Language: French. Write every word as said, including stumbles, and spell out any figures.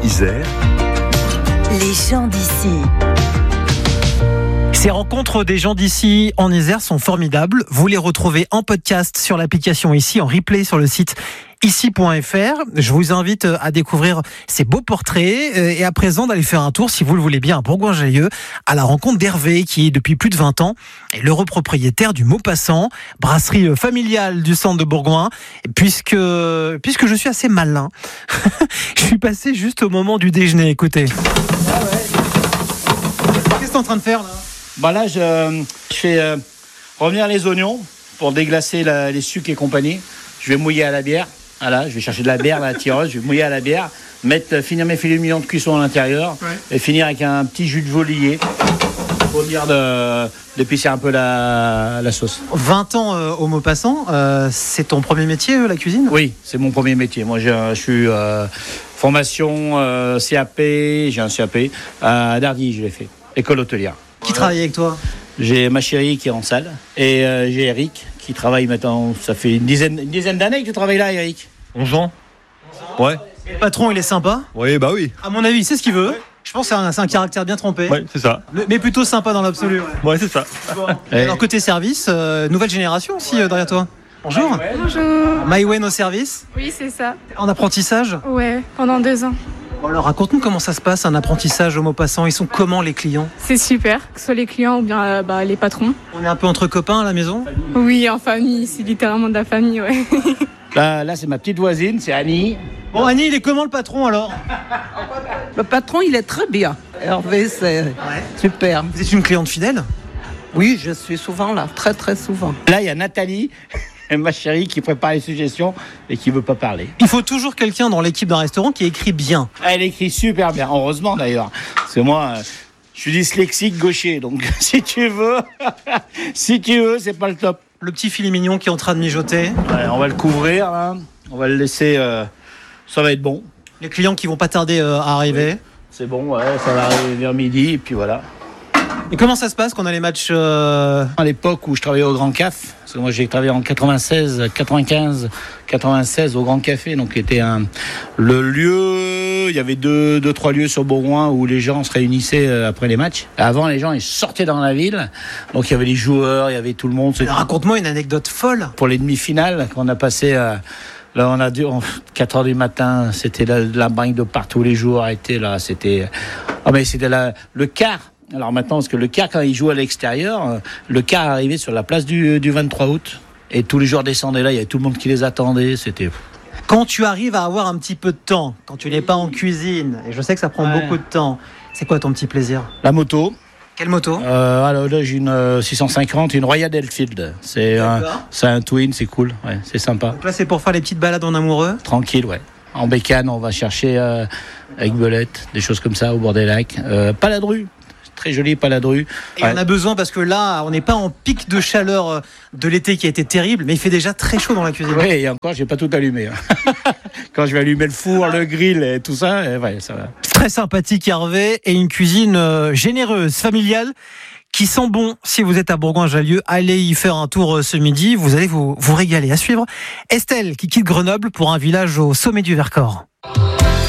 Isère, les gens d'ici. Ces rencontres des gens d'ici en Isère sont formidables. Vous les retrouvez en podcast sur l'application Ici, en replay sur le site ici point f r. Je vous invite à découvrir ces beaux portraits et à présent d'aller faire un tour, si vous le voulez bien, à Bourgoin-Jallieu, à la rencontre d'Hervé, qui depuis plus de vingt ans est l'heureux propriétaire du Maupassant, brasserie familiale du centre de Bourgoin. Et puisque, puisque je suis assez malin, je suis passé juste au moment du déjeuner. Écoutez. Ah ouais. Qu'est-ce que tu es en train de faire là ? Bah là, je, je fais euh, revenir les oignons pour déglacer la, les sucres et compagnie. Je vais mouiller à la bière. Voilà, je vais chercher de la bière, la tireuse. Je vais mouiller à la bière, mettre, finir mes filets mignons de cuisson à l'intérieur, ouais. Et finir avec un petit jus de volier pour dire de, d'épicer un peu la, la sauce. vingt ans euh, au Maupassant, euh, c'est ton premier métier, euh, la cuisine ? Oui, c'est mon premier métier. Moi, je, je suis euh, formation euh, C A P, j'ai un C A P à Dardy, je l'ai fait, école hôtelière. Qui travaille avec toi ? J'ai ma chérie qui est en salle et euh, j'ai Eric qui travaille maintenant. Ça fait une dizaine, une dizaine d'années que tu travailles là, Eric. onze ans. Ouais. Le patron, il est sympa ? Oui, bah oui. À mon avis, il sait ce qu'il veut. Ouais. Je pense que c'est un, c'est un caractère bien trompé. Ouais, c'est ça. Mais plutôt sympa dans l'absolu. Ouais, ouais c'est ça. Bon. Alors, côté service, euh, nouvelle génération aussi euh, derrière toi. Bonjour. Bonjour. Maïwen au service ? Oui, c'est ça. En apprentissage ? Ouais, pendant deux ans. Bon, alors raconte-nous comment ça se passe un apprentissage au Maupassant. Ils sont comment les clients ? C'est super, que ce soit les clients ou bien euh, bah, les patrons. On est un peu entre copains à la maison ? Oui, en famille, c'est littéralement de la famille, ouais. Là, là c'est ma petite voisine, c'est Annie. Bon, Annie, il est comment le patron alors ? Le patron, il est très bien. Hervé, c'est ouais. super. Vous êtes une cliente fidèle ? Oui, je suis souvent là, très très souvent. Là, il y a Nathalie, ma chérie, qui prépare les suggestions et qui ne veut pas parler. Il faut toujours quelqu'un dans l'équipe d'un restaurant qui écrit bien. Elle écrit super bien, heureusement d'ailleurs. Parce que moi, je suis dyslexique gaucher, donc si tu veux, si tu veux, c'est pas le top. Le petit filet mignon qui est en train de mijoter. Ouais, on va le couvrir, là. On va le laisser, euh, ça va être bon. Les clients qui vont pas tarder euh, à arriver. Oui. C'est bon, ouais, ça va arriver vers midi, et puis voilà. Et comment ça se passe quand on a les matchs euh... À l'époque où je travaillais au Grand Caf, parce que moi j'ai travaillé en quatre-vingt-seize, quatre-vingt-quinze, quatre-vingt-seize au Grand Café, donc c'était un le lieu. Il y avait deux, deux, trois lieux sur Bourgoin où les gens se réunissaient après les matchs. Avant, les gens ils sortaient dans la ville, donc il y avait les joueurs, il y avait tout le monde. Alors, raconte-moi une anecdote folle. Pour les demi-finales qu'on a passé. Euh, Là, on a dû, quatre heures du matin, c'était la, la bagne de partout, les joueurs étaient là, c'était, ah mais c'était la, le quart. Alors maintenant, parce que le quart, quand il joue à l'extérieur, le quart arrivait sur la place du, du vingt-trois août, et tous les joueurs descendaient là, il y avait tout le monde qui les attendait, c'était... Quand tu arrives à avoir un petit peu de temps, quand tu n'es pas en cuisine, et je sais que ça prend ouais. beaucoup de temps, c'est quoi ton petit plaisir ? La moto. Quelle moto ? euh, Alors là, j'ai une euh, six cent cinquante, une Royal Enfield. C'est un, c'est un twin, c'est cool, ouais, c'est sympa. Donc là, c'est pour faire les petites balades en amoureux ? Tranquille, ouais. En bécane, on va chercher euh, avec belette, des choses comme ça au bord des lacs. Euh, Paladru, très joli Paladru. Et ouais. On a besoin parce que là, on n'est pas en pic de chaleur de l'été qui a été terrible, mais il fait déjà très chaud dans la cuisine. Oui, et encore, j'ai pas tout allumé. Hein. Quand je vais allumer le four, le grill et tout ça, et ouais, ça va. Très sympathique Hervé et une cuisine euh, généreuse, familiale, qui sent bon. Si vous êtes à Bourgoin-Jallieu, allez y faire un tour euh, ce midi, vous allez vous, vous régaler. À suivre, Estelle qui quitte Grenoble pour un village au sommet du Vercors.